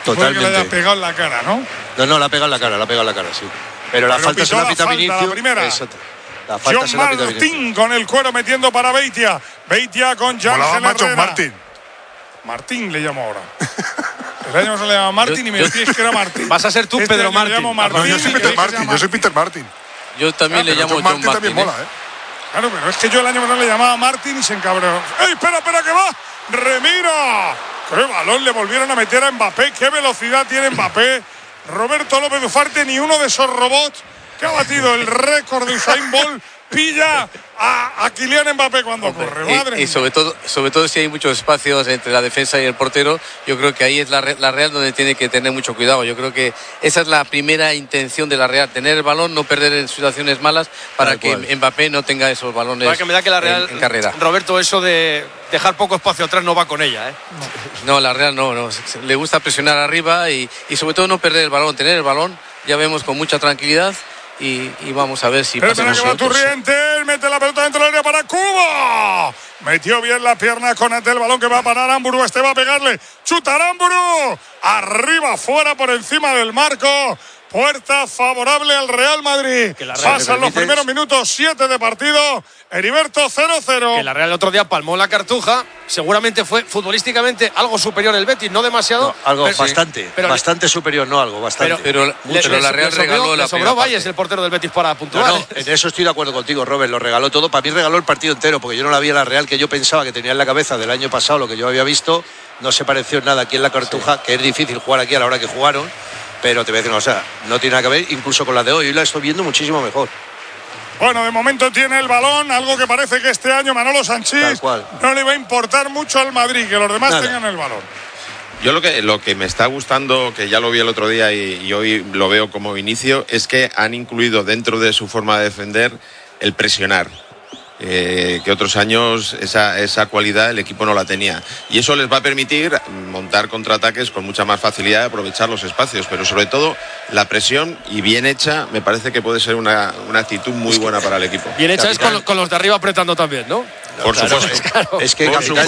Totalmente. Que le haya pegado en la cara, ¿no? No, la ha pegado en la cara, sí. Pero la falta se la pita Vinicius. La primera. Exacto. La falta John se la pita Martín con el cuero metiendo para Beitia. Beitia con Yángel Herrera. Martín le llamo ahora. El año se le llama Martín y me decís que era Martín. Vas a ser tú, Pedro Martín. No, yo soy Peter Martín. Yo soy Peter Martín. Yo también le llamo John Martín. También mola, ¿eh? Claro, pero es que yo el año pasado le llamaba Martín y se encabreó. ¡Ey, espera, que va! ¡Remira! ¡Qué balón le volvieron a meter a Mbappé! ¡Qué velocidad tiene Mbappé! Roberto López Ufarte, ni uno de esos robots que ha batido el récord de Usain Bolt pilla a Kylian Mbappé cuando corre. Madre y sobre todo si hay muchos espacios entre la defensa y el portero, yo creo que ahí es la Real donde tiene que tener mucho cuidado. Yo creo que esa es la primera intención de la Real, tener el balón, no perder en situaciones malas para que Mbappé no tenga esos balones para que me da que la Real, en carrera. Roberto, eso de dejar poco espacio atrás no va con ella, ¿eh? No, la Real no. Le gusta presionar arriba y sobre todo no perder el balón, tener el balón, ya vemos con mucha tranquilidad. Y vamos a ver si pasa. Espera que va Turrientes, mete la pelota dentro del área para Cubo. Metió bien la pierna con el balón que va a parar Aramburu. Este va a pegarle. Chuta Aramburu. Arriba, fuera, por encima del marco. Puerta favorable al Real Madrid. Pasan los primeros minutos, 7 de partido. Heriberto 0-0. Que la Real el otro día palmó la Cartuja. Seguramente fue futbolísticamente algo superior el Betis, no demasiado. No, algo bastante superior, no algo, bastante. Pero la Real regaló la sobró Valles, el portero del Betis, para puntuar. No, en eso estoy de acuerdo contigo, Robert. Lo regaló todo. Para mí regaló el partido entero, porque yo no la vi a la Real que yo pensaba que tenía en la cabeza del año pasado, lo que yo había visto. No se pareció en nada aquí en la Cartuja, que es difícil jugar aquí a la hora que jugaron. Pero te voy a decir, o sea, no tiene nada que ver incluso con la de hoy. Hoy la estoy viendo muchísimo mejor. Bueno, de momento tiene el balón, algo que parece que este año Manolo Sanchís no le va a importar mucho al Madrid, que los demás tengan el balón. Yo lo que me está gustando, que ya lo vi el otro día y hoy lo veo como inicio, es que han incluido dentro de su forma de defender el presionar. Que otros años esa cualidad el equipo no la tenía, y eso les va a permitir montar contraataques con mucha más facilidad y aprovechar los espacios, pero sobre todo la presión, y bien hecha, me parece que puede ser una actitud muy buena para el equipo. Bien hecha es con los de arriba apretando también, ¿no? Por supuesto. Claro. Es que, capitán,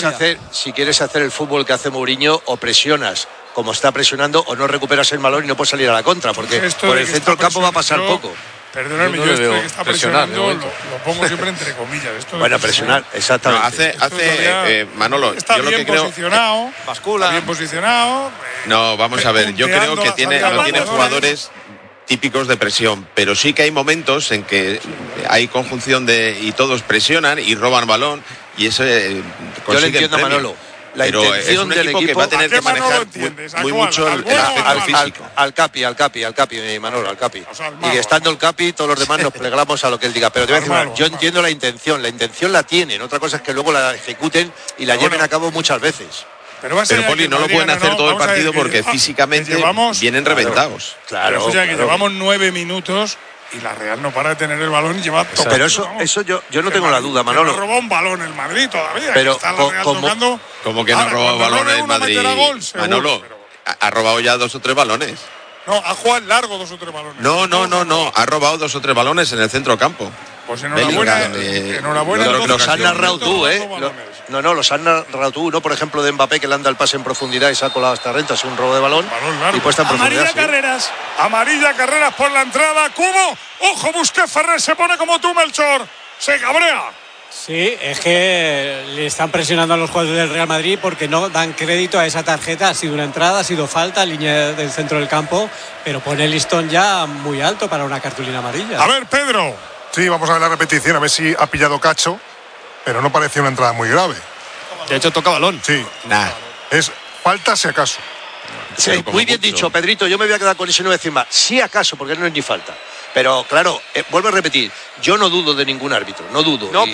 si quieres hacer el fútbol que hace Mourinho, o presionas como está presionando, o no recuperas el balón y no puedes salir a la contra, porque por el centro del campo va a pasar poco. Perdóname, yo esto que está presionando lo pongo siempre entre comillas. Esto bueno, presionar, exactamente. Manolo, está yo lo que creo... Posicionado, bascula. Bien posicionado. No, vamos a ver, yo creo que no tiene jugadores típicos de presión, pero sí que hay momentos en que hay conjunción y todos presionan y roban balón, y eso yo le entiendo a Manolo. La pero intención es un del equipo que va a tener que manejar muy mucho el aspecto físico. Al Capi, Manolo, al Capi. Y estando el Capi, todos los demás nos plegamos a lo que él diga. Pero te voy a decir, yo entiendo la intención la tienen. Otra cosa es que luego la ejecuten y la lleven a cabo muchas veces. Pero Poli, no lo pueden hacer todo el partido porque físicamente vienen reventados. Claro. Que llevamos 9 minutos y la Real no para de tener el balón y lleva todo. Pero eso yo no tengo la duda, Manolo. No robó un balón el Madrid todavía. Pero está la Real tocando. Como que no ha robado balón el Madrid. Manolo, ha robado ya 2 o 3 balones. No, ha jugado largo 2 o 3 balones. No. Ha robado 2 o 3 balones en el centro campo. Pues enhorabuena. Los has narrado tú, ¿eh? Los has narrado tú, ¿no? Por ejemplo, de Mbappé, que le anda el pase en profundidad y se ha colado hasta renta, es un robo de balón y puesta en profundidad. Amarilla Carreras por la entrada. Cubo. Ojo, Busquets, Ferrer se pone como tú, Melchor. Se cabrea. Sí, es que le están presionando a los jugadores del Real Madrid porque no dan crédito a esa tarjeta. Ha sido una entrada, ha sido falta, línea del centro del campo, pero pone el listón ya muy alto para una cartulina amarilla. A ver, Pedro. Sí, vamos a ver la repetición, a ver si ha pillado cacho, pero no parecía una entrada muy grave. De hecho, toca balón. Sí. Es falta si acaso. Sí, muy bien dicho, Pedrito. Yo me voy a quedar con eso y no voy a decir más. Si acaso, porque no es ni falta. Pero claro, vuelvo a repetir, yo no dudo de ningún árbitro, no dudo. No,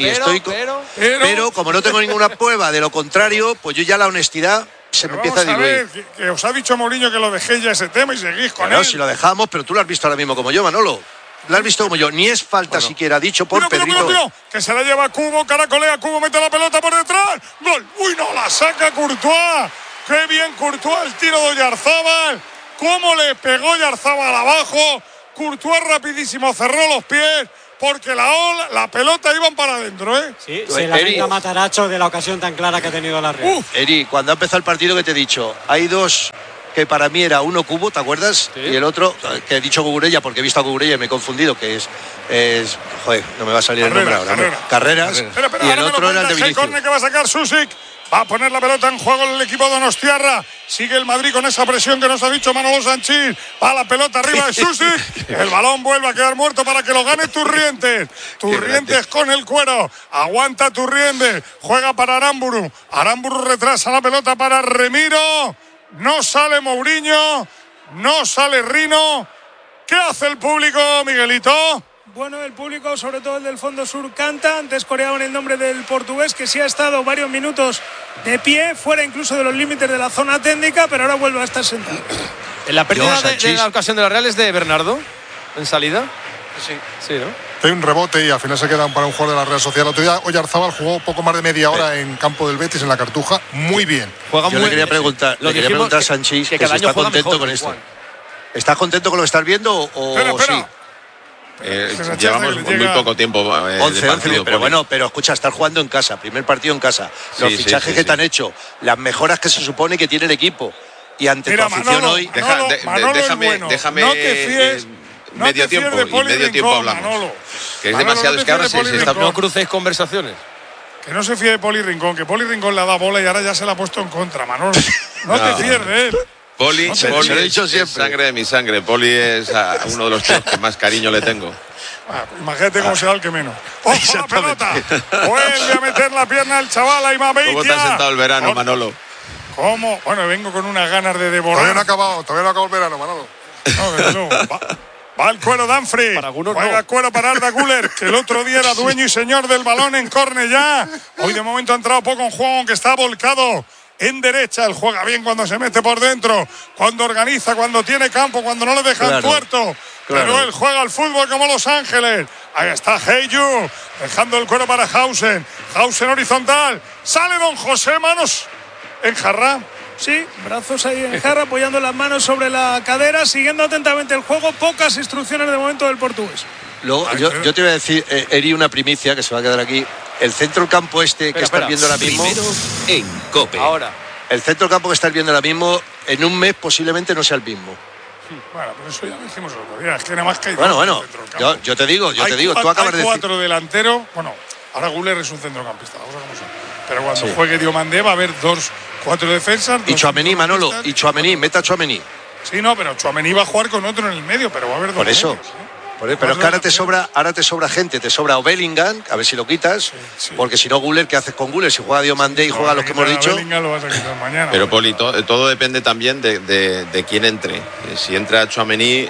pero como no tengo ninguna prueba de lo contrario, pues yo ya la honestidad se me empieza a diluir. Que os ha dicho Mourinho que lo dejéis ya ese tema y seguís con él. No, si lo dejamos, pero tú lo has visto ahora mismo como yo, Manolo. Lo has visto como yo, ni es falta siquiera dicho por Pedrito. Que se la lleva Cubo, caracolea, Cubo mete la pelota por detrás. Gol. Uy, no, la saca Courtois. Qué bien Courtois, el tiro de Oyarzábal. Cómo le pegó Oyarzábal abajo. Courtois rapidísimo, cerró los pies. Porque la pelota iban para adentro, ¿eh? Sí, se la venga Mataracho de la ocasión tan clara que ha tenido la Real. Eri, cuando ha empezado el partido, que te he dicho, hay dos que para mí era uno Cubo, ¿te acuerdas? Sí. Y el otro, que he dicho Cucurella porque he visto a Cucurella y me he confundido, que es joder, no me va a salir el nombre ahora. Carreras. Espera, Y el ahora otro era el de Vinicius. Córner que va a sacar Susic. Va a poner la pelota en juego el equipo de Donostiarra. Sigue el Madrid con esa presión que nos ha dicho Manolo Sanchís. Va la pelota arriba de Susic. El balón vuelve a quedar muerto para que lo gane Turrientes. Turrientes con el cuero. Aguanta Turrientes. Juega para Aramburu. Aramburu retrasa la pelota para Remiro. No sale Mourinho. No sale Rino. ¿Qué hace el público, Miguelito? Bueno, el público, sobre todo el del Fondo Sur, canta. Antes coreaban el nombre del portugués, que sí ha estado varios minutos de pie, fuera incluso de los límites de la zona técnica, pero ahora vuelve a estar sentado. En la pérdida de la ocasión de la Real es de Bernardo, en salida. Sí, ¿no? Hay un rebote y al final se queda para un jugador de la Real Sociedad. El otro día Oyarzábal jugó poco más de media hora en campo del Betis, en la Cartuja. Muy bien. Yo le quería preguntar a Sanchís que si está contento con esto. ¿Estás contento con lo que estás viendo o espera. sí? Llevamos muy poco tiempo 11, pero bueno, pero escucha, estar jugando en casa, primer partido en casa, los fichajes que te han hecho, las mejoras que se supone que tiene el equipo y ante tu afición Manolo, hoy. Déjame no te fíes, medio tiempo hablamos. Manolo. Que es demasiado, es que ahora se está. No crucéis conversaciones. Que no se fíe de Poli Rincón, que Poli Rincón le ha dado bola y ahora ya se la ha puesto en contra, Manolo. No te fíes de él. Poli se lo he dicho es siempre. sangre de mi sangre. Poli es uno de los tíos que más cariño le tengo. Imagínate cómo será el que menos. ¡Ojo la pelota! Vuelve a meter la pierna el chaval a Imabeitia. ¿Cómo te has sentado el verano, Manolo? ¿Cómo? Bueno, vengo con unas ganas de devorar. Todavía no ha acabado el verano, Manolo. No, desde luego. Va el cuero Danfrey. Juega el cuero para Arda Güler, que el otro día era dueño y señor del balón en córner ya. Hoy de momento ha entrado poco en juego, aunque está volcado en derecha. Él juega bien cuando se mete por dentro, cuando organiza, cuando tiene campo, cuando no le dejan tuerto. Pero él juega al fútbol como Los Ángeles. Ahí está Heyu, dejando el cuero para Hausen. Hausen horizontal. Sale Don José, manos en jarra. Sí, brazos ahí en jarra, apoyando las manos sobre la cadera, siguiendo atentamente el juego. Pocas instrucciones de momento del portugués. Luego, yo te iba a decir, Eri, una primicia que se va a quedar aquí. El centro del campo que estás viendo ahora mismo. Primero en COPE. Ahora. El centro del campo que estás viendo ahora mismo, en un mes posiblemente no sea el mismo. Bueno, pero eso ya lo dijimos el otro día. Es que nada más que hay bueno, dos centro del campo. yo te digo, tú acabas de decir. Hay 4 delanteros. Bueno, ahora Güler es un centrocampista, vamos a ver cómo son. Pero cuando juegue Diomandé va a haber 4 defensas. Y Tchouaméni, Manolo, meta a Tchouaméni. Sí, no, pero Tchouaméni va a jugar con otro en el medio, pero va a haber 2 Por eso. medios, Pero es que ahora te sobra gente, te sobra o Bellingham, a ver si lo quitas, porque si no Güler, ¿qué haces con Güler? Si juega Diomandé y juega los que hemos dicho. Lo vas a quitar mañana, pero Poli, todo depende también de quién entre. Si entra Tchouaméni,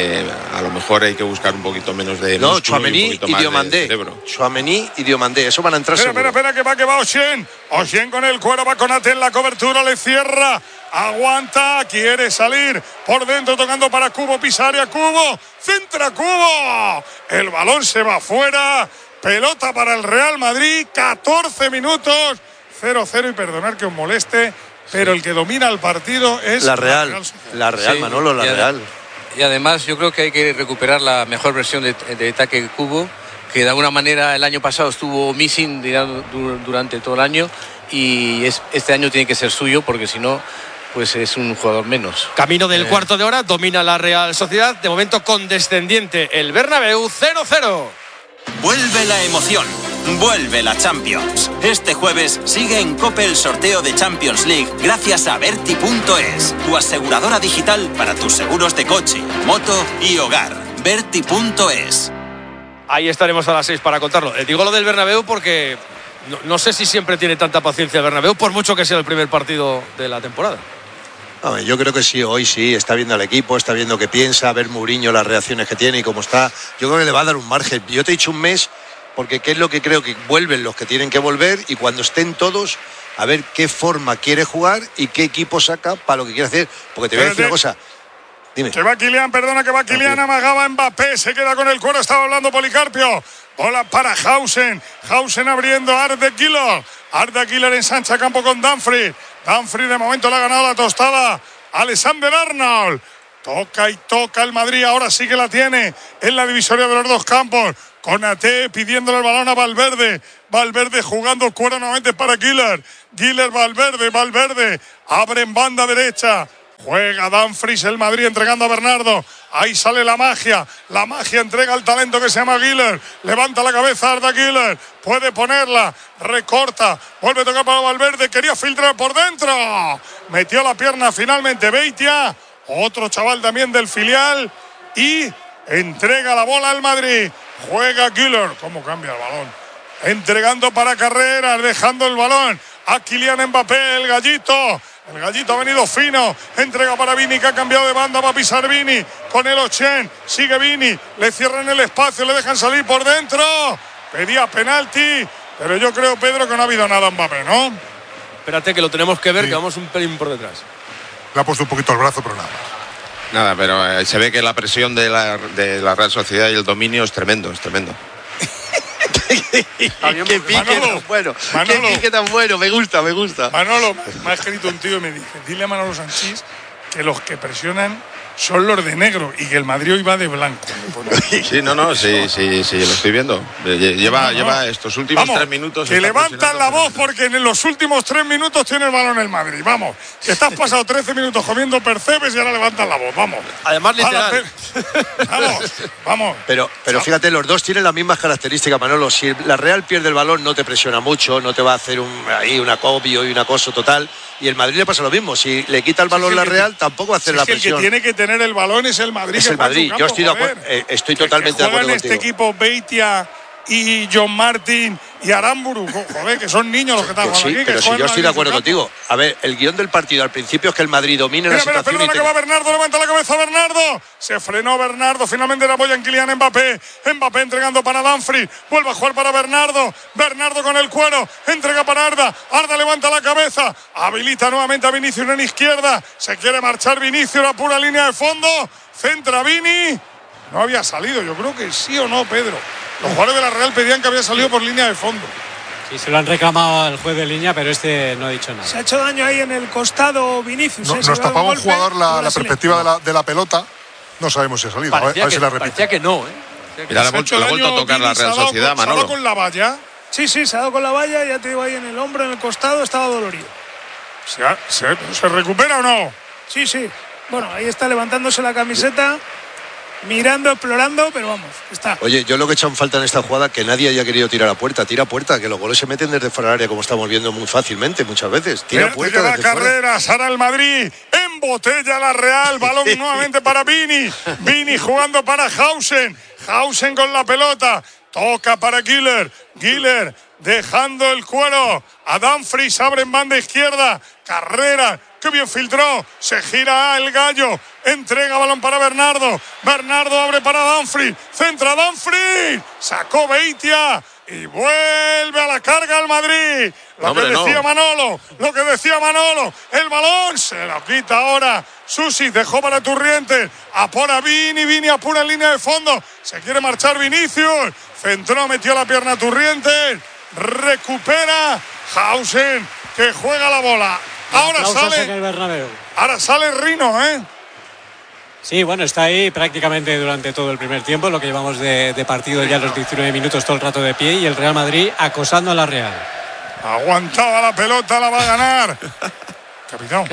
a lo mejor hay que buscar un poquito menos de no, músculo Tchouaméni y Diomandé. Tchouaméni y Diomandé, eso van a entrar seguro. Espera, que va Oshien. Oshien con el cuero, va con Ate en la cobertura, le cierra. Aguanta, quiere salir por dentro, tocando para Cubo, Pisaria, Cubo, centra Cubo. El balón se va afuera. Pelota para el Real Madrid, 14 minutos, 0-0. Y perdonar que os moleste, pero el que domina el partido es la Real, sí, Manolo, la Real. Y además yo creo que hay que recuperar la mejor versión de ataque Cubo, que de alguna manera el año pasado estuvo missing durante todo el año, y este año tiene que ser suyo, porque si no, pues es un jugador menos. Camino del cuarto de hora, domina la Real Sociedad, de momento condescendiente el Bernabéu, 0-0. Vuelve la emoción, vuelve la Champions. Este jueves sigue en COPE el sorteo de Champions League gracias a Berti.es, tu aseguradora digital para tus seguros de coche, moto y hogar. Berti.es. Ahí estaremos a las 6 para contarlo. Digo lo del Bernabéu porque no sé si siempre tiene tanta paciencia el Bernabéu, por mucho que sea el primer partido de la temporada. Yo creo que sí, hoy sí, está viendo al equipo, está viendo qué piensa, a ver Mourinho las reacciones que tiene y cómo está. Yo creo que le va a dar un margen. Yo te he dicho un mes, porque qué es lo que creo que vuelven los que tienen que volver, y cuando estén todos, a ver qué forma quiere jugar y qué equipo saca para lo que quiere hacer. Porque te voy a decir una cosa. Dime. Que va Kylian, amagaba Mbappé, se queda con el cuero, estaba hablando Policarpio. Bola para Hausen abriendo a Arda Güler ensancha campo con Dumfries de momento le ha ganado la tostada Alexander Arnold. Toca el Madrid, ahora sí que la tiene en la divisoria de los dos campos, con Ate pidiéndole el balón a Valverde jugando cuero nuevamente para Güler Valverde abre en banda derecha Juega Dumfries, el Madrid entregando a Bernardo. Ahí sale la magia entrega al talento que se llama Güler. Levanta la cabeza Arda Güler, puede ponerla, recorta, vuelve a tocar para Valverde, quería filtrar por dentro, metió la pierna finalmente Beitia, otro chaval también del filial, y entrega la bola al Madrid. Juega Güler, cómo cambia el balón, entregando para Carreras, dejando el balón a Kylian Mbappé, el gallito ha venido fino, entrega para Vini, que ha cambiado de banda, va a pisar Vini, con el Ochen, sigue Vini, le cierran el espacio, le dejan salir por dentro, pedía penalti, pero yo creo, Pedro, que no ha habido nada Mbappé, ¿no? Espérate que lo tenemos que ver, sí, que vamos un pelín por detrás. Le ha puesto un poquito el brazo, pero nada más. Nada, pero se ve que la presión de la Real Sociedad y el dominio es tremendo, es tremendo. Qué pique tan bueno, qué pique tan bueno, me gusta. Manolo, me ha escrito un tío y me dice, dile a Manolo Sanchís que los que presionan son los de negro y que el Madrid hoy va de blanco. Sí, sí, lo estoy viendo. Lleva estos últimos 3 minutos. Que levantan la voz porque en los últimos 3 minutos tiene el balón el Madrid. Vamos, que estás pasado 13 minutos comiendo percebes y ahora levantan la voz. Vamos. Además, literal. Vamos. Pero fíjate, los dos tienen las mismas características, Manolo. Si la Real pierde el balón, no te presiona mucho, no te va a hacer un acobio y un acoso total. Y el Madrid le pasa lo mismo. Si le quita el balón la Real, tampoco va a hacer la presión. El que tiene que tener el balón es el Madrid. Es el Madrid. Yo estoy de acuerdo. Estoy totalmente de acuerdo contigo. Este equipo Beitia y John Martin y Aramburu, joder, que son niños los que están jugando aquí. Pero si yo estoy de acuerdo contigo. A ver, el guión del partido al principio es que el Madrid domine la situación. Perdona, que va Bernardo, levanta la cabeza Bernardo. Se frenó Bernardo, finalmente la apoya en Kylian Mbappé. Mbappé entregando para Dumfries, vuelve a jugar para Bernardo. Bernardo con el cuero, entrega para Arda. Arda levanta la cabeza, habilita nuevamente a Vinicius en izquierda. Se quiere marchar Vinicius, la pura línea de fondo. Centra Vini. No había salido, yo creo que sí o no, Pedro. Los jugadores de la Real pedían que había salido por línea de fondo. Sí, se lo han reclamado al juez de línea, pero este no ha dicho nada. Se ha hecho daño ahí en el costado Vinicius. Nos tapaba un jugador la perspectiva de la pelota. No sabemos si ha salido. A ver si la repite. Parecía que no, Mira, la ha vuelto a tocar la Real Sociedad, Manolo. ¿Se ha dado con la valla? Sí, se ha dado con la valla, ya te digo, ahí en el hombro, en el costado, estaba dolorido. ¿Se recupera o no? Sí. Bueno, ahí está levantándose la camiseta, mirando, explorando, pero vamos, está. Oye, yo lo que he echado en falta en esta jugada, que nadie haya querido tirar a puerta. Tira a puerta, que los goles se meten desde fuera del área, como estamos viendo muy fácilmente muchas veces. Tira a puerta desde Carreras, ahora el Madrid, embotella la Real, balón nuevamente para Vini. Vini jugando para Hausen con la pelota, toca para Güler dejando el cuero a Dumfries, abre en banda izquierda, Carreras, que bien filtró, se gira el gallo, entrega balón para Bernardo abre para Dumfries, centra Dumfries, sacó Beitia y vuelve a la carga al Madrid. Lo que decía Manolo, el balón se lo quita ahora Susi, dejó para Turrientes, apura Vini apura en línea de fondo, se quiere marchar Vinicius, centró, metió la pierna a Turrientes, recupera Hausen, que juega la bola. Ahora sale Rino, ¿eh? Sí, bueno, está ahí prácticamente durante todo el primer tiempo, lo que llevamos de partido, ya los 19 minutos todo el rato de pie, y el Real Madrid acosando a la Real. Aguantaba la pelota, la va a ganar. Capitán.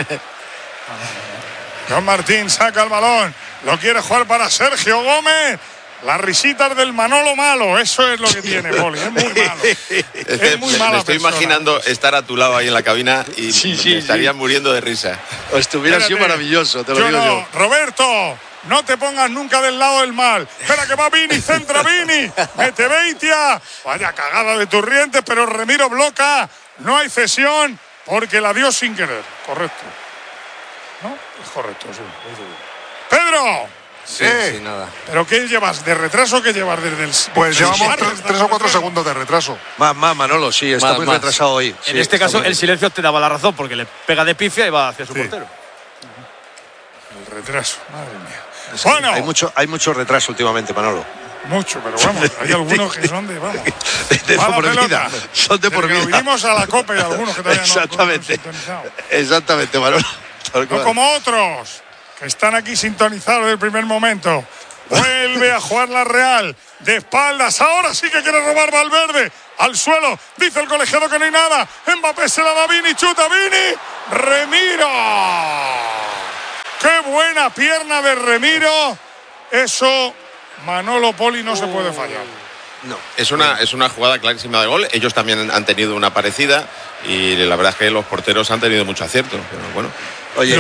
John Martín saca el balón, lo quiere jugar para Sergio Gómez. Las risitas del Manolo malo, eso es lo que tiene, Poli, es muy malo. Es muy mala. Me estoy imaginando estar a tu lado ahí en la cabina y me estaría muriendo de risa. Estuviera sido maravilloso, te lo digo yo. Roberto, no te pongas nunca del lado del mal. Espera que va Vini, centra Vini, mete Beitia. Vaya cagada de Turrientes, pero Remiro bloca. No hay cesión porque la dio sin querer. Correcto. ¿No? Es correcto, sí. Pedro. Sí, nada. ¿Pero qué llevas? ¿De retraso qué llevas desde el...? Pues llevamos 3 o 4 segundos de retraso. Más, Manolo, sí, está muy retrasado hoy. En este caso, el silencio te daba la razón, porque le pega de pifia y va hacia su portero. El retraso, madre mía. Bueno. Hay mucho retraso últimamente, Manolo. Mucho, pero vamos, hay algunos que son de por vida. Son de por vida. Vinimos a la Copa y algunos que todavía Exactamente, Manolo. No como otros que están aquí sintonizados desde el primer momento. Vuelve a jugar la Real de espaldas. Ahora sí que quiere robar Valverde. Al suelo. Dice el colegiado que no hay nada. Mbappé se la da a Vini. Chuta Vini. Remiro. buena pierna de Remiro. Eso, Manolo, Poli, no se puede fallar. No. Es una jugada clarísima de gol. Ellos también han tenido una parecida y la verdad es que los porteros han tenido mucho acierto. Pero bueno. Oye,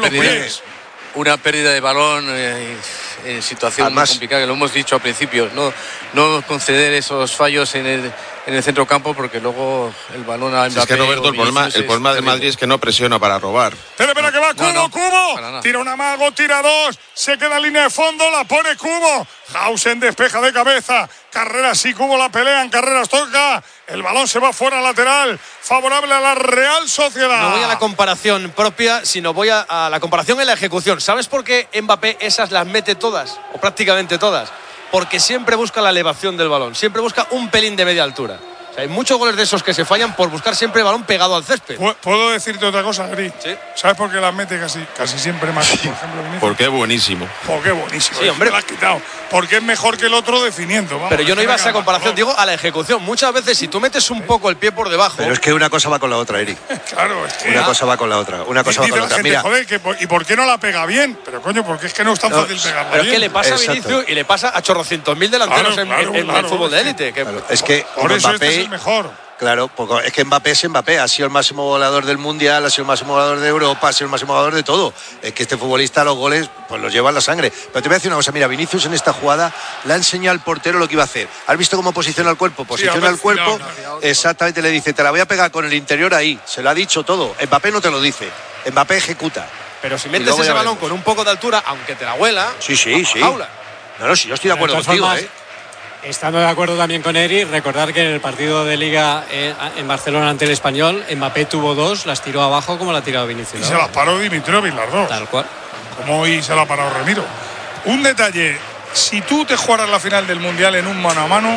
una pérdida de balón en situación muy complicada, que lo hemos dicho al principio. No conceder esos fallos en el centrocampo, porque luego el balón a Mbappé. Es que Roberto, el problema del Madrid es que no presiona para robar. Espera que va Cubo. Tira un amago, tira dos. Se queda en línea de fondo, la pone Cubo. Hausen despeja de cabeza. Carreras y Cubo la pelean, Carreras toca. El balón se va fuera lateral, favorable a la Real Sociedad. No voy a la comparación propia, sino voy a la comparación en la ejecución. ¿Sabes por qué Mbappé esas las mete todas, o prácticamente todas? Porque siempre busca la elevación del balón, siempre busca un pelín de media altura. O sea, hay muchos goles de esos que se fallan por buscar siempre el balón pegado al césped. ¿Puedo decirte otra cosa, Gris? ¿Sí? ¿Sabes por qué las mete casi siempre más? Por ejemplo, Vinicius. Porque es buenísimo. Porque es buenísimo. Sí, hombre. Me lo has quitado. Porque es mejor que el otro definiendo. Vamos, pero yo no iba a esa comparación, digo a la ejecución. Muchas veces si tú metes un poco el pie por debajo. Pero es que una cosa va con la otra, Eric. Claro, es que. Una cosa va con la otra. Una cosa va con la otra. Gente, mira. Joder, ¿y por qué no la pega bien? Pero coño, porque es que no es tan fácil pegarla pero bien. es que le pasa a Vinicius y le pasa a chorrocientos mil delanteros en el fútbol de élite. Es que por eso Mbappé, este es el mejor. Claro, porque es que Mbappé es Mbappé, ha sido el máximo goleador del Mundial, ha sido el máximo goleador de Europa, ha sido el máximo goleador de todo. Es que este futbolista los goles pues los lleva en la sangre. Pero te voy a decir una cosa, mira, Vinicius en esta jugada le ha enseñado al portero lo que iba a hacer. ¿Has visto cómo posiciona el cuerpo? Posiciona el cuerpo, exactamente, le dice, te la voy a pegar con el interior ahí. Se lo ha dicho todo. Mbappé no te lo dice, Mbappé ejecuta. Pero si metes ese balón con un poco de altura, aunque te la huela, sí. No, sí, yo estoy de acuerdo contigo, Estando de acuerdo también con Eri, recordar que en el partido de Liga en Barcelona ante el Español, Mbappé tuvo dos, las tiró abajo como la ha tirado Vinicius. Y se las paró Dimitrovic las dos. Tal cual. Como hoy se la ha parado Remiro. Un detalle, si tú te jugaras la final del Mundial en un mano a mano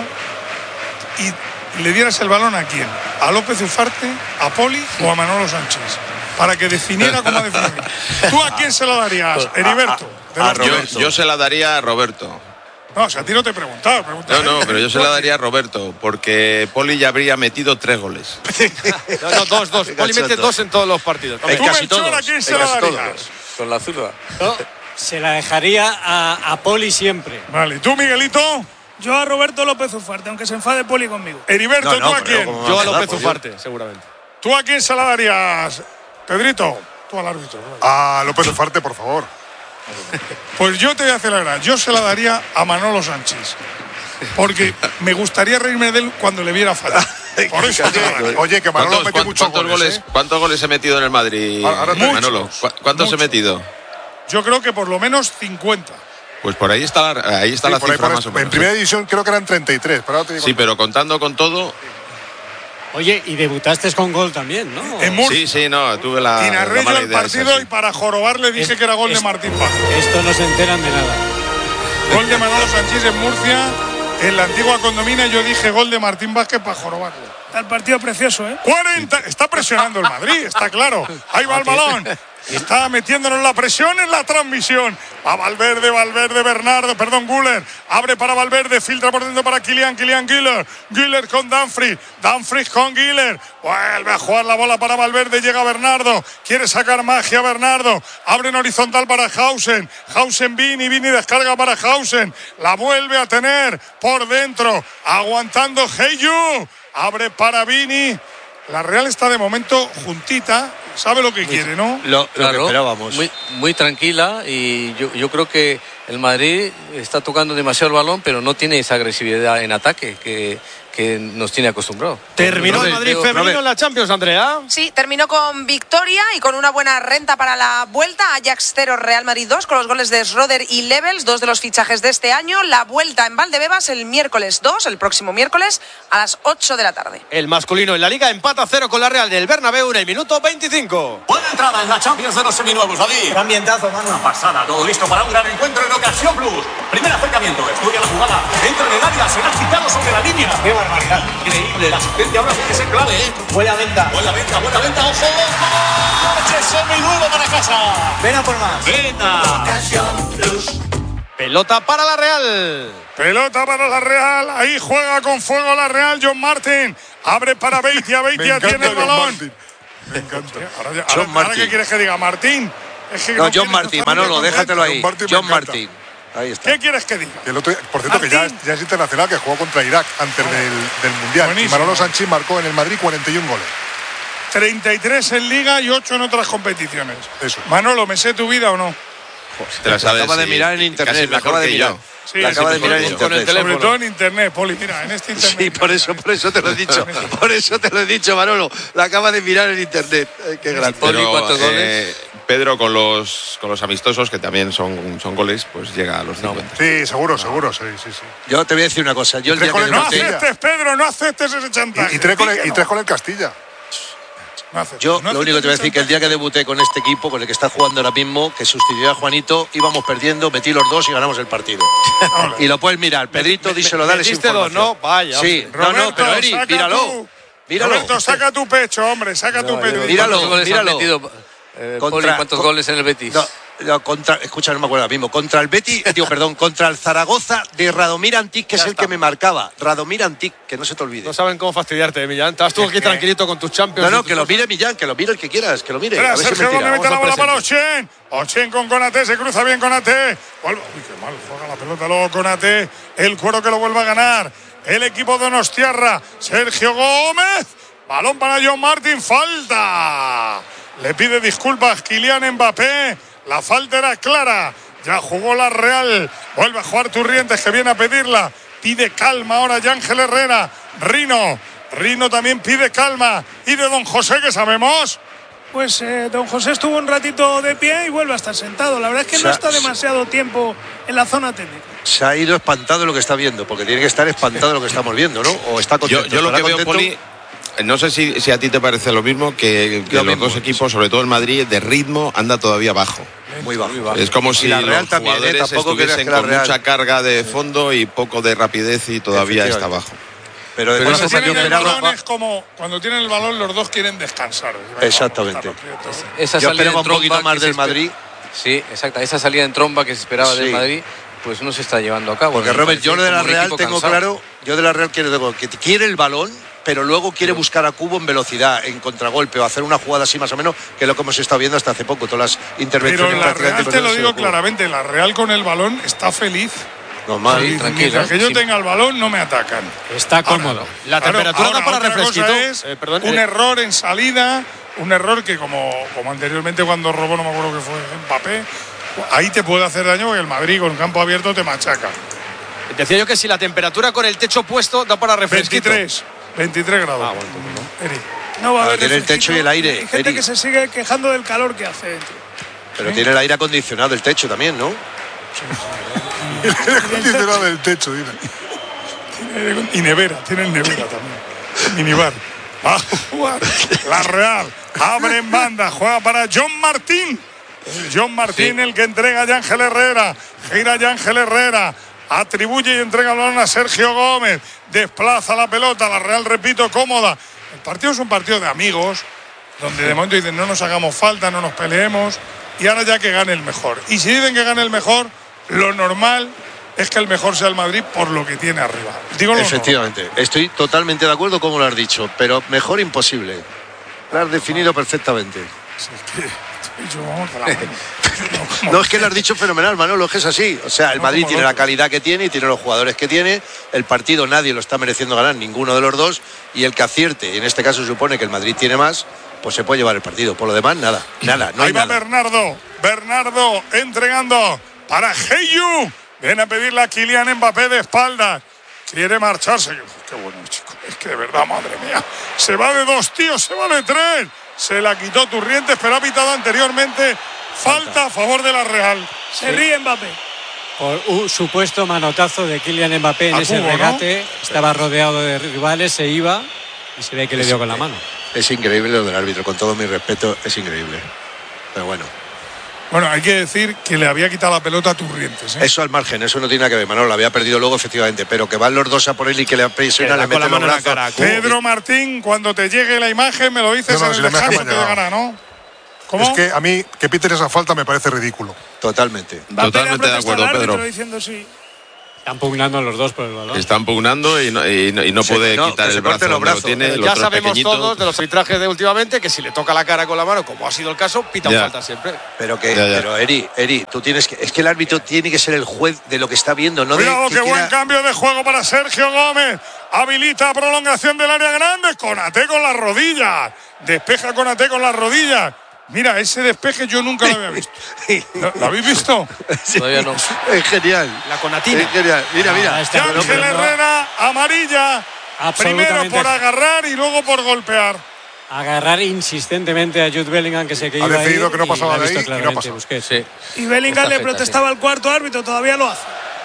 y le dieras el balón, ¿a quién? ¿A López Ufarte, a Poli o a Manolo Sánchez? Para que definiera cómo definir. ¿Tú a quién se la darías, Heriberto? Yo se la daría a Roberto. No, o sea, a ti no te he preguntado. No, pero yo se la daría a Roberto, porque Poli ya habría metido 3 goles. No, dos. Poli mete 2 en todos los partidos. ¿Tú, Melchor, a quién se la darías? Con la zurda. Se la dejaría a Poli siempre. Vale, ¿y tú, Miguelito? Yo a Roberto López Ufarte, aunque se enfade Poli conmigo. Heriberto, ¿tú a quién? Yo a López Ufarte, seguramente. ¿Tú a quién se la darías, Pedrito? Tú al árbitro. A López Ufarte, por favor. Pues yo te voy a hacer la verdad. Yo se la daría a Manolo Sánchez. Porque me gustaría reírme de él cuando le viera fallar. Por eso. Oye, que Manolo metió muchos goles. ¿Cuántos goles he metido en el Madrid, Manolo? ¿Cuántos he metido? Yo creo que por lo menos 50. Pues por ahí está la cifra más o menos. En primera división creo que eran 33. Sí, pero contando con todo. Oye, y debutaste con gol también, ¿no? Sí, no, tuve la. Y narré yo el partido y para jorobar le dije que era gol de Martín Vázquez. Esto no se enteran de nada. Gol de Manolo Sánchez en Murcia, en la antigua Condomina, yo dije gol de Martín Vázquez para jorobarle. Está el partido precioso, ¿eh? 40, está presionando el Madrid, está claro. Ahí va el balón. Está metiéndonos la presión en la transmisión. Va Valverde, Güler. Abre para Valverde, filtra por dentro para Kylian Güler. Güler con Dumfries con Güler. Vuelve a jugar la bola para Valverde, llega Bernardo. Quiere sacar magia Bernardo. Abre en horizontal para Hausen. Vini descarga para Hausen. La vuelve a tener por dentro. Aguantando Heyu. Abre para Vini. La Real está de momento juntita, sabe lo que quiere, ¿no? Lo que esperábamos. Muy tranquila, y yo creo que el Madrid está tocando demasiado el balón, pero no tiene esa agresividad en ataque que nos tiene acostumbrado. ¿Terminó el Madrid femenino en la Champions, Andrea? Sí, terminó con victoria y con una buena renta para la vuelta. Ajax 0, Real Madrid 2, con los goles de Schroeder y Levels, 2 de los fichajes de este año. La vuelta en Valdebebas el miércoles 2, el próximo miércoles, a las 8 de la tarde. El masculino en la Liga empata 0 con la Real del Bernabéu en el minuto 25. Buena entrada en la Champions de los seminuevos, David. Gran ambientazo, mano. Una pasada, todo listo para un gran encuentro en Ocasión Plus. Primer acercamiento, estudia la jugada, entra en el área, será quitado sobre la línea. ¡Qué barbaridad! Increíble, la asistencia ahora puede ser clave, ¿eh? Buena venta, ojo. ¡Coche seminuevo para casa! Ven a por más. Venga. Ocasión Plus. Pelota para la Real. Ahí juega con fuego la Real. John Martin abre para Beitia. Beitia tiene el balón. Me encanta. Ahora ¿qué quieres que diga? Martín, Es que No, John quiero Martín, estar Manolo, contento. déjatelo ahí. John Martín me John encanta. Martín. Ahí está. ¿Qué quieres que diga? Y el otro día, por cierto, que ya es internacional, que jugó contra Irak antes del Mundial. Buenísimo. Y Manolo Sanchís marcó en el Madrid 41 goles. 33 en Liga y 8 en otras competiciones. Eso. Manolo, ¿me sé tu vida o no? Te la sabes, acaba de sí, mirar en casi internet, la mejor acaba de que mirar. yo. Sí, La acaba de mirar en con el internet. teléfono. Sobre todo en internet, Poli. Mira, en este internet. Sí, por eso te lo he dicho. Por eso te lo he dicho, Manolo. La acaba de mirar en internet. Qué grande. Poli, Pero, ¿cuántos goles? Pedro con los amistosos, que también son goles, pues llega a los 50. Sí, seguro, sí. Yo te voy a decir una cosa. Yo el día que No debuté, aceptes, Pedro, no aceptes ese chantaje. Y tres con Di que el Castilla. No aceptes, yo no lo único que te voy a aceptes decir que el día que debuté con este equipo, con el que está jugando ahora mismo, que sustituyó a Juanito, íbamos perdiendo, metí los dos y ganamos el partido. Y lo puedes mirar. Pedrito, díselo, dale esa metiste dos, información. ¿no? Vaya, Sí, hombre. Roberto, pero Eri, saca míralo. tú. Míralo. Roberto, saca tu pecho, hombre, saca tu pecho. Míralo, ¿Cuántos goles míralo. han metido, Poli, cuántos goles en el Betis? Escucha, no me acuerdo ahora mismo. Contra el Betis, contra el Zaragoza de Radomir Antic, que es el que me marcaba. Radomir Antic, que no se te olvide. No saben cómo fastidiarte, Millán. Estabas tú aquí tranquilito con tus Champions. No, que lo mire Millán, que lo mire el que quieras, que lo mire. Espera, A ver si es Sergio mentira. Gómez mete la Vamos bola al para presente. Ochen. Ochen con Konaté, se cruza bien Konaté. Uy, qué mal, juega la pelota luego Konaté. El cuero que lo vuelve a ganar. El equipo de Donostiarra. Sergio Gómez. Balón para John Martín, falta. Le pide disculpas Kylian Mbappé. La falta era clara. Ya jugó la Real. Vuelve a jugar Turrientes, que viene a pedirla. Pide calma ahora Ángel Herrera. Rino también pide calma. Y de Don José, ¿qué sabemos? Pues don José estuvo un ratito de pie y vuelve a estar sentado. La verdad es que no está demasiado tiempo en la zona técnica. Se ha ido espantado de lo que está viendo, porque tiene que estar espantado de lo que estamos viendo, ¿no? O está contento. Yo lo que veo, contento? Poli, no sé si a ti te parece lo mismo, que los mismo, dos equipos, sobre todo el Madrid, de ritmo, anda todavía bajo. Muy bajo. Es como si la Real los también, jugadores tampoco creas estuviesen que la con Real- mucha carga de fondo y poco de rapidez y todavía está bajo. Pero de Cuando todas formas, yo tienen el esperaba. balón es como cuando tienen el balón los dos quieren descansar. Exactamente. Esa Yo salida esperaba en un poquito tromba más que se del espe- Madrid. Sí, exacto. Esa salida en tromba que se esperaba Sí. del Madrid, pues no se está llevando a cabo. Porque Me Robert, parece yo de la como un Real equipo tengo cansado. claro, yo de la Real quiero que quiere el balón, pero luego quiere buscar a Cubo en velocidad, en contragolpe, o hacer una jugada así más o menos, que es lo que hemos estado viendo hasta hace poco, todas las Pero intervenciones la Real, prácticamente te lo con digo Cubo. claramente, la Real con el balón está feliz. Normal. Sí, tranquilo. Mientras que yo Sí. tenga el balón no me atacan. Está cómodo. La temperatura da para otra refresquito. cosa es Perdón, un error en salida, un error que como anteriormente cuando robó, no me acuerdo que fue Mbappé, ahí te puede hacer daño porque el Madrid con campo abierto te machaca. Decía yo que si la temperatura con el techo puesto da para refresquito. 23 grados. Ah, bueno, pues Eri. No va a haber tiene el refresquito. techo y el aire, Hay gente Eri. que se sigue quejando del calor que hace dentro. Pero tiene el aire acondicionado, el techo también, ¿no? El acondicionado del techo, dime. Y nevera, tienen nevera también. Minibar. Va a jugar la Real. Abre en banda, juega para John Martín. John Martín, el que entrega a Ángel Herrera. Gira Ángel Herrera. Atribuye y entrega el balón a Sergio Gómez. Desplaza la pelota. La Real, repito, cómoda. El partido es un partido de amigos, donde de momento dicen no nos hagamos falta, no nos peleemos. Y ahora ya que gane el mejor. Y si dicen que gane el mejor, lo normal es que el mejor sea el Madrid por lo que tiene arriba. Digo lo Efectivamente, estoy totalmente de acuerdo como lo has dicho, pero mejor imposible. Lo has definido perfectamente. No, es que lo has dicho fenomenal, Manolo, es que es así. O sea, el Madrid tiene la calidad que tiene y tiene los jugadores que tiene. El partido nadie lo está mereciendo ganar, ninguno de los dos. Y el que acierte, y en este caso se supone que el Madrid tiene más, pues se puede llevar el partido. Por lo demás, nada, no hay Ahí va nada. Bernardo entregando para Heyu. Viene a pedirle a Kylian Mbappé de espaldas. Quiere marcharse. Qué bueno, chico. Es que de verdad, madre mía. Se va de dos, tío, se va de tres. Se la quitó Turrientes, pero ha pitado anteriormente. Falta a favor de la Real. Se ríe Mbappé. Por un supuesto manotazo de Kylian Mbappé en A ese Cubo, ¿no? regate. Estaba rodeado de rivales, se iba y se ve que le dio con la mano. Es increíble lo del árbitro, con todo mi respeto, es increíble. Pero bueno. Bueno, hay que decir que le había quitado la pelota a Turrientes. Eso al margen, eso no tiene nada que ver, Manolo, la había perdido luego efectivamente, pero que van los dos a por él y que le presiona, le mete los brazos. Pedro Martín, cuando te llegue la imagen me lo dices No, en si el la imagen descanso me ha que llegado. llegará, ¿no? ¿Cómo? Es que a mí que piten esa falta me parece ridículo. Totalmente. Va a Totalmente de protestar acuerdo, al árbitro Pedro. diciendo sí. Están pugnando los dos por el balón. Están pugnando y no puede quitar el brazo donde lo tiene. Ya sabemos todos de los arbitrajes de últimamente que si le toca la cara con la mano, como ha sido el caso, pita falta siempre. Pero Eri, tú tienes que. Es que el árbitro tiene que ser el juez de lo que está viendo, no Cuidado, de. qué buen cambio de juego para Sergio Gómez. Habilita prolongación del área grande. Konaté con las rodillas. Despeja Konaté con las rodillas. Mira, ese despeje yo nunca lo había visto. ¿Lo habéis visto? Sí, todavía no. Es genial. La Konatina. Es genial. Mira. Y Ángel Herrera, amarilla. Primero por agarrar y luego por golpear. Agarrar insistentemente a Jude Bellingham, que se quedó ahí. Ha decidido que no pasaba de ahí y no ha pasado. Sí. Y Bellingham le protestaba al cuarto árbitro, todavía lo hace.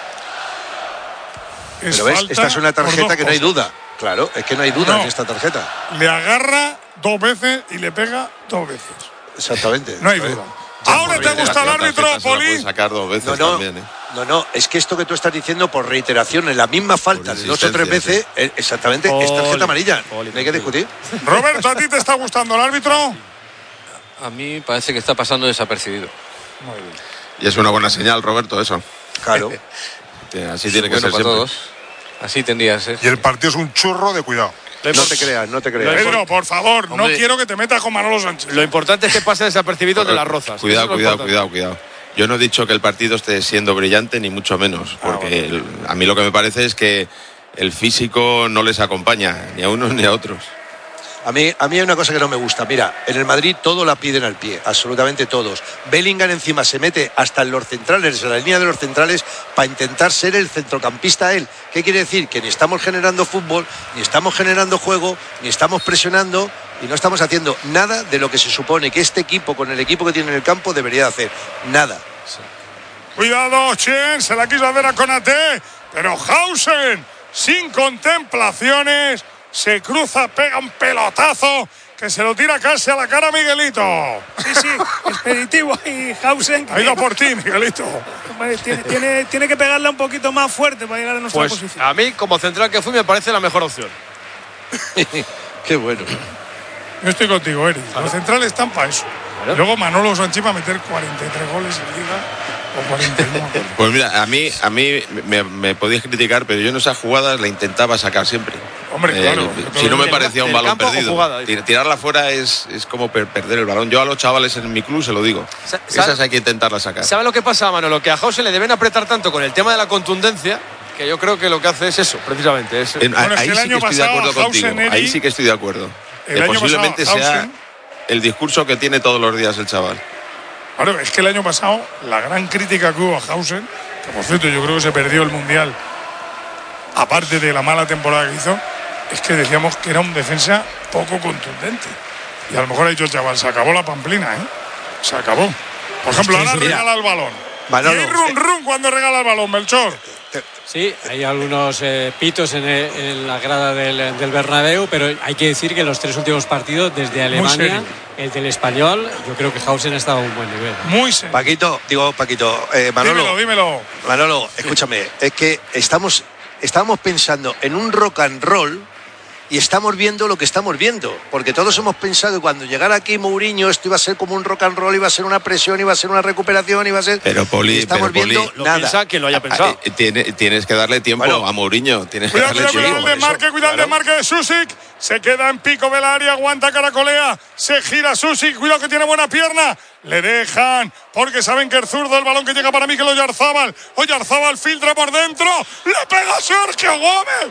Pero ves, esta es una tarjeta que no hay duda. Claro, es que no hay duda en esta tarjeta. Le agarra 2 veces y le pega 2 veces. Exactamente. No hay duda. Ahora te gusta el árbitro, Poli. Sacar 2 veces también, ¿eh? No, es que esto que tú estás diciendo por reiteración en la misma falta de 2 o 3 veces, exactamente, es tarjeta amarilla. No hay que discutir. Roberto, ¿a ti te está gustando el árbitro? A mí parece que está pasando desapercibido. Muy bien. Y es una buena señal, Roberto, eso. Claro. Así tiene que ser para siempre. todos. Así tendría que ser. Y el partido es un churro de cuidado. No te creas. Pedro, por favor, no quiero que te metas con Manolo Sánchez. Lo importante es que pase desapercibido de las rozas. Cuidado. Yo no he dicho que el partido esté siendo brillante, ni mucho menos. Porque a mí lo que me parece es que el físico no les acompaña, ni a unos ni a otros. A mí hay una cosa que no me gusta. Mira, en el Madrid todo la piden al pie, absolutamente todos. Bellingham encima se mete hasta en los centrales, en la línea de los centrales, para intentar ser el centrocampista él. ¿Qué quiere decir? Que ni estamos generando fútbol, ni estamos generando juego, ni estamos presionando y no estamos haciendo nada de lo que se supone que este equipo, con el equipo que tiene en el campo, debería hacer. Nada. Sí. Cuidado, Chen, se la quiso hacer a Konaté, pero Hausen, sin contemplaciones, se cruza, pega un pelotazo que se lo tira casi a la cara a Miguelito. Sí, expeditivo ahí Hausen. Ha ido por ti, Miguelito. Tiene que pegarla un poquito más fuerte para llegar a nuestra posición. A mí, como central que fui, me parece la mejor opción. Qué bueno. Yo estoy contigo, Eri. Los centrales están para eso. Claro. Luego Manolo Sánchez va a meter 43 goles en Liga o 41. Pues mira, a mí me podías criticar, pero yo en esas jugadas la intentaba sacar siempre. Hombre, claro. Si no me parecía un balón perdido. Tirarla fuera es como perder el balón. Yo a los chavales en mi club se lo digo. Esas hay que intentarla sacar. ¿Sabe lo que pasa, Manolo? Que a Hausen le deben apretar tanto con el tema de la contundencia, que yo creo que lo que hace es eso, precisamente. Ahí sí que estoy de acuerdo contigo. Ahí sí que estoy de acuerdo. Que posiblemente sea el discurso que tiene todos los días el chaval. Claro, es que el año pasado la gran crítica que hubo a Hausen, que por cierto yo creo que se perdió el Mundial, aparte de la mala temporada que hizo, es que decíamos que era un defensa poco contundente. Y a lo mejor ha dicho el chaval, se acabó la pamplina, ¿eh? Se acabó. Por ejemplo, ahora regala el balón. Manolo, y hay run cuando regala el balón, Melchor. Sí, hay algunos pitos en la grada del Bernabéu, pero hay que decir que los 3 últimos partidos desde Alemania, el del Español, yo creo que Hausen ha estado a un buen nivel. Muy serio. Paquito, Manolo. Dímelo. Manolo, escúchame, es que estábamos pensando en un rock and roll y estamos viendo lo que estamos viendo, porque todos hemos pensado que cuando llegara aquí Mourinho esto iba a ser como un rock and roll, iba a ser una presión, iba a ser una recuperación, iba a ser... Pero Poli, estamos viendo nada. Piensa que lo haya pensado. Tienes que darle tiempo a Mourinho. Cuidado el desmarque de Susic. Se queda en pico del área, aguanta, caracolea, se gira Susic, cuidado que tiene buena pierna. Le dejan, porque saben que el zurdo, el balón que llega para Mikel Oyarzábal. Oyarzábal filtra por dentro, le pega Sergio Gómez,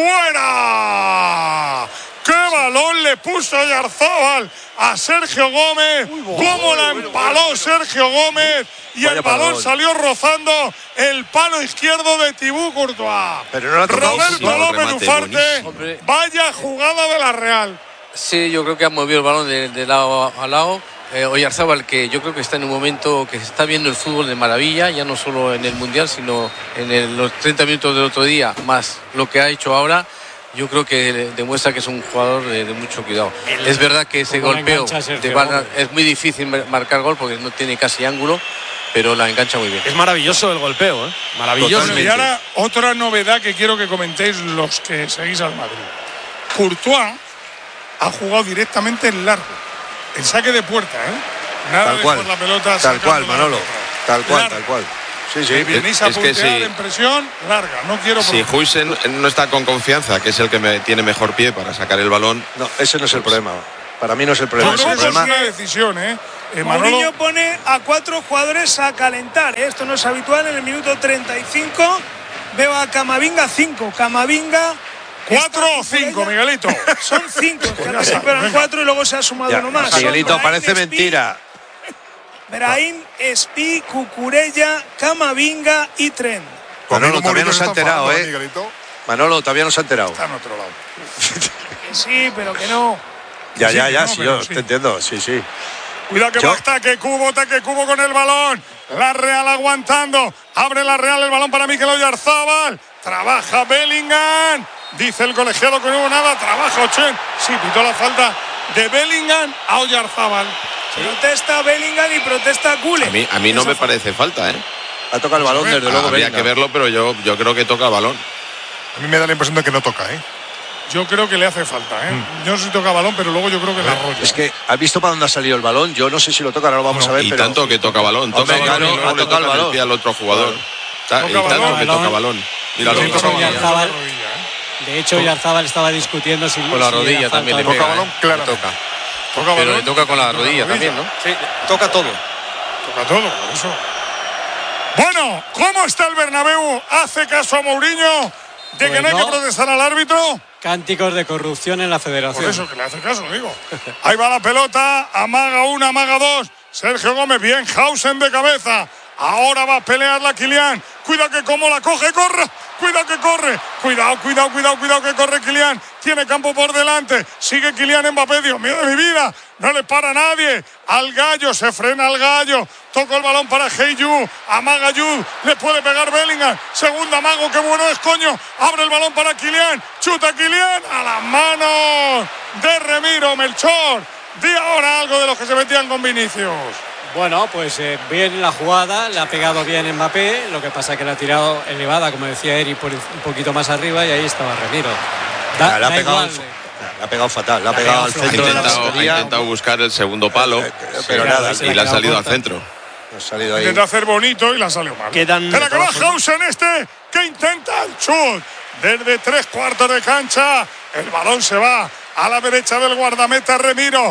¡fuera! ¡Qué balón le puso Oyarzábal a Sergio Gómez! ¡Cómo la empaló Sergio Gómez! Y el balón salió rozando el palo izquierdo de Thibaut Courtois. Pero no Roberto López Ufarte, vaya jugada de la Real. Sí, yo creo que ha movido el balón de lado a lado. Oyarzábal, que yo creo que está en un momento que se está viendo el fútbol de maravilla, ya no solo en el Mundial, sino en los 30 minutos del otro día, más lo que ha hecho ahora. Yo creo que demuestra que es un jugador de mucho cuidado. Es verdad que ese golpeo es muy difícil marcar gol porque no tiene casi ángulo, pero la engancha muy bien. Es maravilloso el golpeo, ¿eh? Maravilloso. Bueno, y ahora otra novedad que quiero que comentéis los que seguís al Madrid. Courtois ha jugado directamente en largo, en saque de puerta, ¿eh? Nada tal de cual, por la pelota. Tal cual, Manolo. Tal cual. Sí, sí. Vienes a puntear en presión larga. No quiero. Si Huijsen no está con confianza, que es el que tiene mejor pie para sacar el balón. No, ese no es el problema. Para mí no es el problema. No, es una decisión, Mourinho pone a 4 jugadores a calentar. Esto no es habitual. En el minuto 35 veo a Camavinga 5. Camavinga 4 o 5, Miguelito. Son 5. Siempre eran 4 y luego se ha sumado uno más. Miguelito, parece mentira. Brahim, Spi, Cucurella, Camavinga y Trent. Manolo todavía no se ha enterado, Manolo todavía no se ha enterado. Está en otro lado. Que sí, pero que no. Ya, sí, yo te entiendo, sí. Cuidado que va ataque Cubo con el balón. La Real aguantando. Abre la Real el balón para Mikel Oyarzabal. Trabaja Bellingham. Dice el colegiado que no hubo nada. Trabaja Ochen. Sí, pitó la falta de Bellingham a Oyarzabal. Protesta Bellingham y protesta Gullit. A mí no me parece falta, Ha tocado el balón, desde luego. Habría que verlo, pero yo creo que toca el balón. A mí me da la impresión de que no toca, Yo creo que le hace falta, Yo no sé si toca balón, pero luego yo creo que la arrolla. Es que ¿has visto para dónde ha salido el balón? Yo no sé si lo toca, ahora lo vamos a ver. Y pero tanto que toca balón. Toca Hombre, balón claro, y luego le toca el pie al otro jugador. Y tanto que toca balón. Míralo. De hecho, Oyarzabal estaba discutiendo si con la rodilla también le toca balón, claro. Pero le toca con la rodilla también, ¿no? Sí, toca todo. Toca todo, por eso. Bueno, ¿cómo está el Bernabéu? ¿Hace caso a Mourinho de que no hay que protestar al árbitro? Cánticos de corrupción en la federación. Por eso que le hace caso, digo. Ahí va la pelota, amaga 1, amaga 2. Sergio Gómez, bien, Hausen de cabeza. Ahora va a pelear la Kylian. Cuidado que como la coge, corre. Cuidado que corre. Cuidado que corre Kylian. Tiene campo por delante. Sigue Kylian Mbappé. Dios mío de mi vida. No le para nadie. Al gallo, se frena al gallo. Toca el balón para Heyu. Amaga Jude. Le puede pegar Bellingham. Segundo amago, qué bueno es, coño. Abre el balón para Kylian. Chuta Kylian. A las manos de Remiro Melchor. Di ahora algo de los que se metían con Vinicius. Bueno, pues bien la jugada, le ha pegado bien Mbappé, lo que pasa es que la ha tirado elevada, como decía Eri, por un poquito más arriba y ahí estaba Remiro. Le ha pegado fatal, le ha pegado al centro de la portería. Ha intentado buscar el segundo palo, pero nada, y le ha salido al centro. Intenta hacer bonito y la salió mal. Espera que va Hausen que intenta el chut desde 3/4 de cancha. El balón se va a la derecha del guardameta Remiro.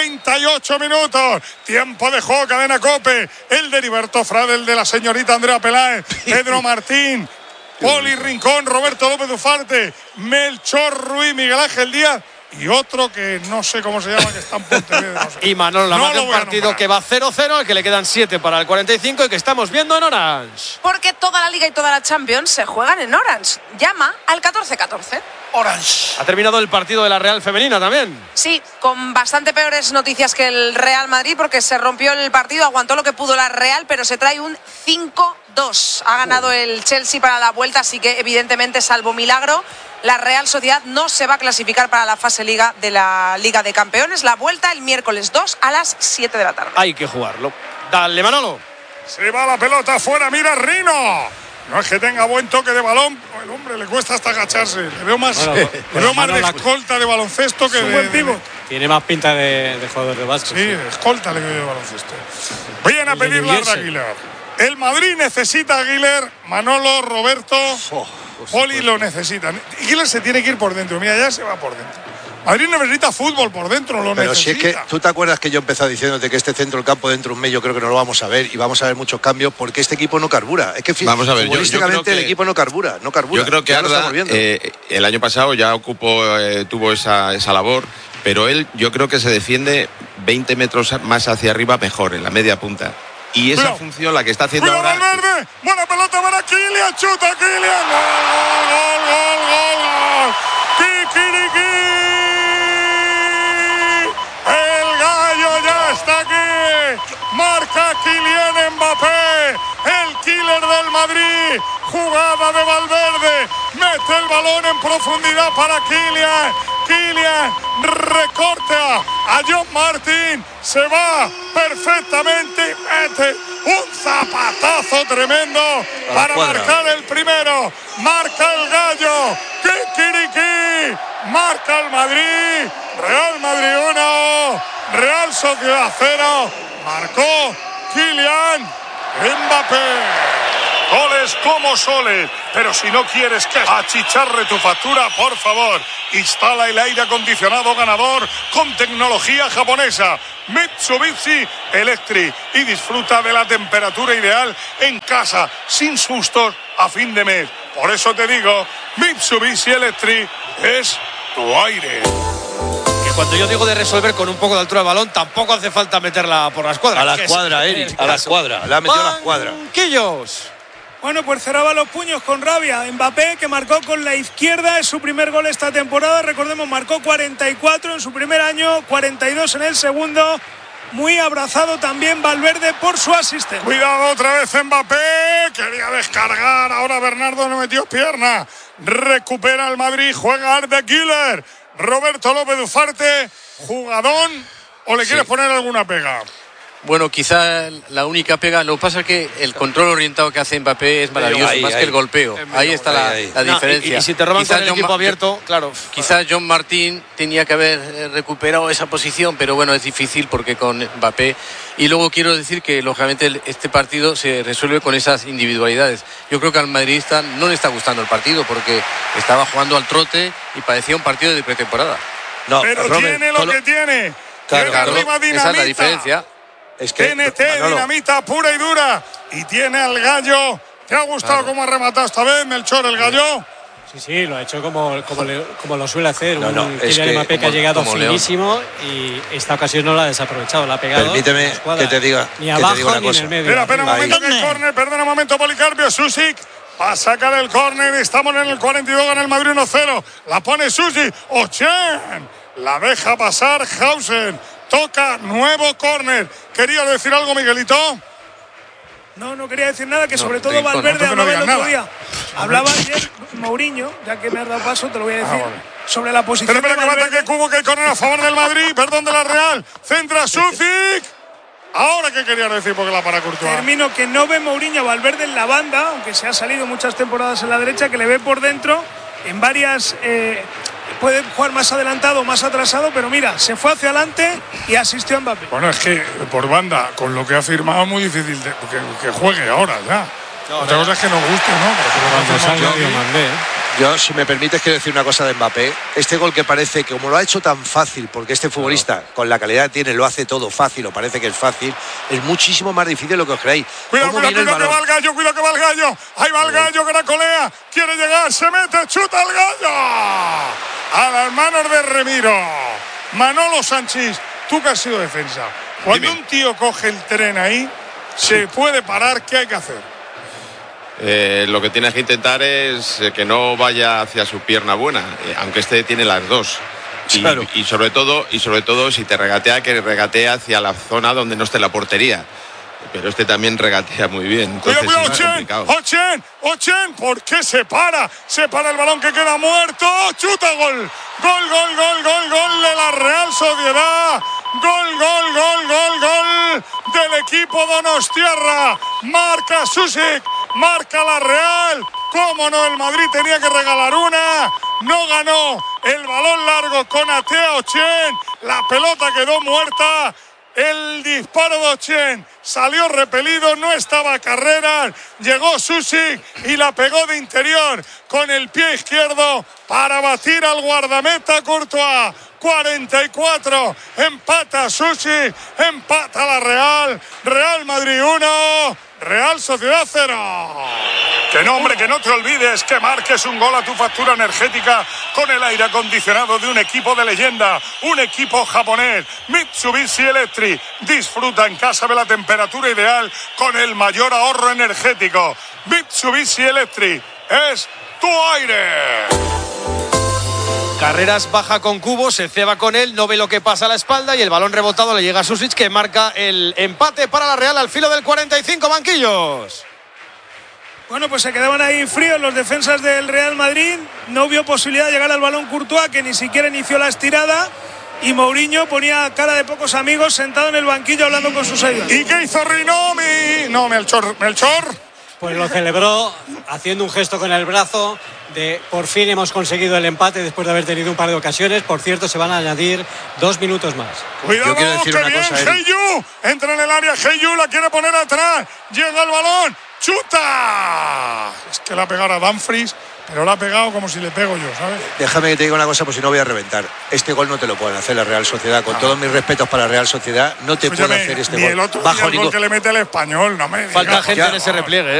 38 minutos. Tiempo de juego, cadena COPE. El de Heriberto Frade, el de la señorita Andrea Peláez. Pedro Martín, Poli Rincón, Roberto López Ufarte, Melchor Ruiz, Miguel Ángel Díaz. Y otro que no sé cómo se llama, que está en Pontevedra. No sé. Y Manolo Lamar, un partido que va 0-0, al que le quedan 7 para el 45 y que estamos viendo en Orange. Porque toda la Liga y toda la Champions se juegan en Orange. Llama al 1414. Orange. Ha terminado el partido de la Real Femenina también. Sí, con bastante peores noticias que el Real Madrid, porque se rompió el partido, aguantó lo que pudo la Real, pero se trae un 5-2. Ha ganado el Chelsea para la vuelta, así que evidentemente, salvo milagro, la Real Sociedad no se va a clasificar para la fase Liga de la Liga de Campeones. La vuelta el miércoles 2 a las 7 de la tarde. Hay que jugarlo. Dale, Manolo. Se va la pelota afuera, mira Rino. No es que tenga buen toque de balón, el hombre le cuesta hasta agacharse. Le veo más, de escolta de baloncesto que de pívot. Tiene más pinta de jugador de básquet. Sí, de escolta le veo de baloncesto. Vayan a pedir la de Aguilar. El Madrid necesita a Aguilar, Manolo, Roberto, Poli lo necesitan. Aguilar se tiene que ir por dentro, mira, ya se va por dentro. Madrid necesita fútbol por dentro, lo pero necesita. Si es que tú te acuerdas que yo he empezado diciéndote que este centro del campo dentro de un mes yo creo que no lo vamos a ver y vamos a ver muchos cambios porque este equipo no carbura. Es que vamos a ver, futbolísticamente el equipo no carbura. Yo creo que Arda, el año pasado ya tuvo esa labor, pero él yo creo que se defiende 20 metros más hacia arriba mejor, en la media punta. Y esa función la que está haciendo ahora. Valverde, buena pelota para Kylian, chuta Kylian, gol. Kikiriki. El gallo ya está aquí. Marca Kylian Mbappé, el killer del Madrid. Jugada de Valverde, mete el balón en profundidad para Kylian. Kylian recorta a John Martin, se va perfectamente, mete un zapatazo tremendo para marcar el primero. Marca el gallo, Kikiriki, marca el Madrid. Real Madrid 1, Real Sociedad 0. Marcó Kylian Mbappé. Goles como soles. Pero si no quieres que achicharre tu factura, por favor, instala el aire acondicionado ganador con tecnología japonesa Mitsubishi Electric y disfruta de la temperatura ideal en casa, sin sustos a fin de mes. Por eso te digo, Mitsubishi Electric es tu aire. Cuando yo digo de resolver con un poco de altura del balón, tampoco hace falta meterla por la escuadra. A la escuadra, Eric, a la escuadra. La ha metido a la escuadra. Banquillos. Bueno, pues cerraba los puños con rabia. Mbappé, que marcó con la izquierda, es su primer gol esta temporada. Recordemos, marcó 44 en su primer año, 42 en el segundo. Muy abrazado también Valverde por su asistente. Cuidado otra vez Mbappé, quería descargar, ahora Bernardo no metió pierna. Recupera el Madrid, juega Arda Güler. Roberto López Ufarte, jugadón, ¿o le quieres poner alguna pega? Bueno, quizá la única pega, lo que pasa es que el control orientado que hace Mbappé es maravilloso, más que el golpeo. Ahí está la diferencia. Y si te roban con el equipo abierto, claro. Quizá John Martín tenía que haber recuperado esa posición, pero bueno, es difícil porque con Mbappé. Y luego quiero decir que, lógicamente, este partido se resuelve con esas individualidades. Yo creo que al madridista no le está gustando el partido porque estaba jugando al trote y parecía un partido de pretemporada. No, pero Robert, tiene lo que tiene. Claro, arriba dinamita. Esa es la diferencia. Es que TNT, dinamita pura y dura. Y tiene al Gallo. ¿Te ha gustado cómo ha rematado esta vez, Melchor, el Gallo? Sí, lo ha hecho como lo suele hacer. Kylian Mbappé que ha llegado finísimo y esta ocasión no la ha desaprovechado. La ha pegado. Permíteme que te diga, ni abajo ni en el medio. Espera un momento que el córner. Perdona un momento, Policarpio. Susic va a sacar el córner. Estamos en el 42, gana el Madrid 1-0. La pone Susic. Ochen. La deja pasar Hausen. Toca nuevo córner. ¿Querías decir algo, Miguelito? No quería decir nada, que sobre todo Valverde hablaba el otro día. Hablaba ayer Mourinho, ya que me has dado paso, te lo voy a decir. Sobre la posición. Espera que mata que Cubo, que hay córner a favor del Madrid, perdón, de la Real. Centra Susic. Ahora, ¿qué querías decir? Porque la para Courtois. Termino que no ve Mourinho a Valverde en la banda, aunque se ha salido muchas temporadas en la derecha, que le ve por dentro en varias. Puede jugar más adelantado, más atrasado, pero mira, se fue hacia adelante y asistió a Mbappé. Bueno, es que por banda, con lo que ha firmado, muy difícil que juegue ahora ya. Otra cosa es que nos guste, ¿no? Yo, si me permites, quiero decir una cosa de Mbappé. Este gol que parece que, como lo ha hecho tan fácil, porque este futbolista, con la calidad que tiene, lo hace todo fácil, o parece que es fácil, es muchísimo más difícil de lo que os creéis. Cuidado que va el Gallo, cuidado que va el Gallo. Ahí va el Gallo, caracolea, quiere llegar, se mete, chuta el Gallo. A las manos de Remiro. Manolo Sánchez, tú que has sido defensa. Cuando un tío coge el tren ahí, se puede parar, ¿qué hay que hacer? Lo que tienes que intentar es que no vaya hacia su pierna buena, aunque este tiene las dos. Y sobre todo, si te regatea, que regatee hacia la zona donde no esté la portería. Pero este también regatea muy bien. Entonces, cuidado, Ochen, ¿por qué se para? Se para el balón que queda muerto. Chuta, gol de la Real Sociedad. Gol del equipo donostiarra. Marca Susic, marca la Real. Cómo no, el Madrid tenía que regalar una. No ganó el balón largo con Atea Ochen. La pelota quedó muerta. El disparo de Ochen salió repelido, no estaba Carreras, llegó Susic y la pegó de interior con el pie izquierdo para batir al guardameta Courtois. 44, empata Susic, empata la Real Madrid 1, Real Sociedad 0. Que no, hombre, que no te olvides que marques un gol a tu factura energética con el aire acondicionado de un equipo de leyenda, un equipo japonés, Mitsubishi Electric. Disfruta en casa de la temperatura ideal con el mayor ahorro energético. Mitsubishi Electric es tu aire. Carreras baja con Cubo, se ceba con él, no ve lo que pasa a la espalda y el balón rebotado le llega a Susic, que marca el empate para la Real al filo del 45, banquillos. Bueno, pues se quedaban ahí fríos los defensas del Real Madrid. No vio posibilidad de llegar al balón Courtois, que ni siquiera inició la estirada. Y Mourinho ponía cara de pocos amigos sentado en el banquillo hablando con sus ayudantes. ¿Y qué hizo Rinomi? No, Melchor. Pues lo celebró haciendo un gesto con el brazo de por fin hemos conseguido el empate después de haber tenido un par de ocasiones. Por cierto, se van a añadir 2 minutos más. Cuidado, yo quiero decir una cosa, Heyu entra en el área, Heyu la quiere poner atrás, llega el balón, chuta. es que le ha pegado a Dumfries, pero le ha pegado como si le pego yo, ¿sabes? Déjame que te diga una cosa, pues si no voy a reventar. Este gol no te lo pueden hacer la Real Sociedad. Con todos mis respetos para la Real Sociedad, no te puede hacer este ni gol. el otro, Bajo ni el gol que le mete el Español, no me Falta digas. gente en ese repliegue,